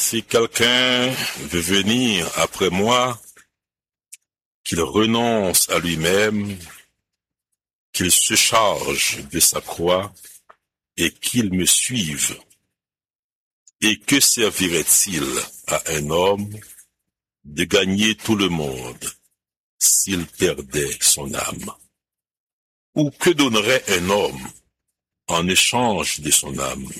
Si quelqu'un veut venir après moi, qu'il renonce à lui-même, qu'il se charge de sa croix et qu'il me suive. Et que servirait-il à un homme de gagner tout le monde s'il perdait son âme? Ou que donnerait un homme en échange de son âme?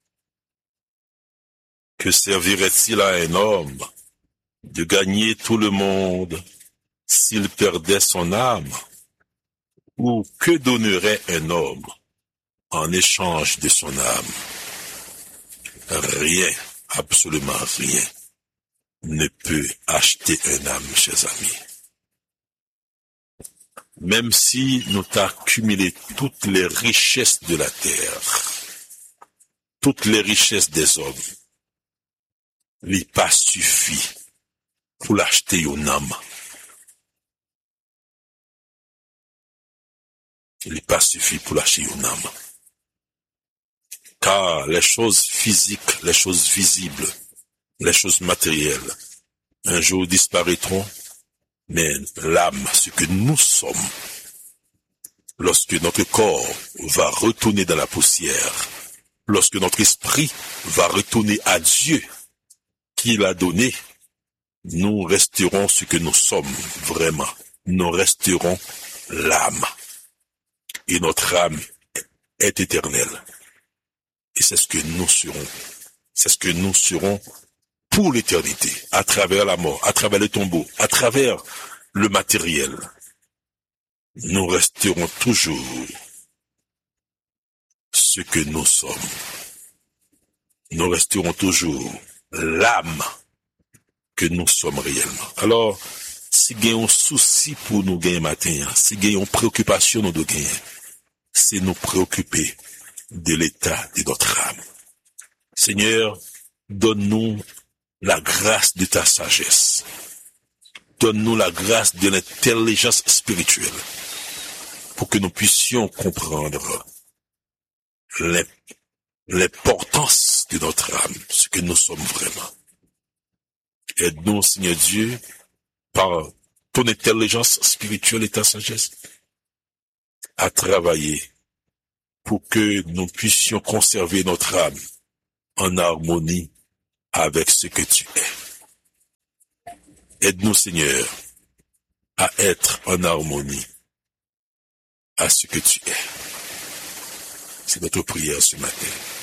Que servirait-il à un homme de gagner tout le monde s'il perdait son âme? Ou que donnerait un homme en échange de son âme? Rien, absolument rien, ne peut acheter une âme, chers amis. Même si nous accumulons toutes les richesses de la terre, toutes les richesses des hommes, il n'est pas suffit pour l'acheter une âme. Il n'est pas suffit pour l'acheter une âme. Car les choses physiques, les choses visibles, les choses matérielles, un jour disparaîtront, mais l'âme, ce que nous sommes, lorsque notre corps va retourner dans la poussière, lorsque notre esprit va retourner à Dieu qui l'a donné, nous resterons ce que nous sommes vraiment. Nous resterons l'âme. Et notre âme est éternelle. Et c'est ce que nous serons. C'est ce que nous serons pour l'éternité, à travers la mort, à travers le tombeau, à travers le matériel. Nous resterons toujours ce que nous sommes. Nous resterons toujours l'âme que nous sommes réellement. Alors, si il y a un souci pour nous gagner matin, si il y a une préoccupation nous de gagner, c'est nous préoccuper de l'état de notre âme. Seigneur, donne-nous la grâce de ta sagesse. Donne-nous la grâce de l'intelligence spirituelle pour que nous puissions comprendre l'importance de notre âme, ce que nous sommes vraiment. Aide-nous, Seigneur Dieu, par ton intelligence spirituelle et ta sagesse, à travailler pour que nous puissions conserver notre âme en harmonie avec ce que tu es. Aide-nous, Seigneur, à être en harmonie à ce que tu es. C'est notre prière ce matin.